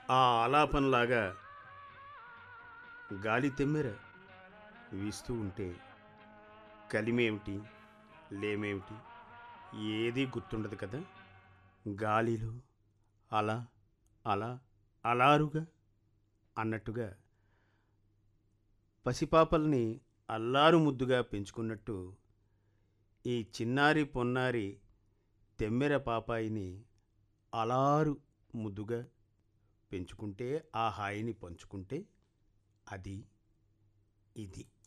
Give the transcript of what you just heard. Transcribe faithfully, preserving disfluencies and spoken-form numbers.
ఆ ఆలాపనలాగా గాలి తెమ్మెర వీస్తూ ఉంటే కలిమేమిటి, లేమేమిటి ఏదీ గుర్తుండదు కదా. గాలిలో అలా అలా అలారుగా అన్నట్టుగా పసిపాపల్ని అల్లారు ముద్దుగా పెంచుకున్నట్టు ఈ చిన్నారి పొన్నారి తెమ్మెర పాపాయిని అలారు ముద్దుగా పెంచుకుంటే, ఆ హాయిని పంచుకుంటే అది ఇది.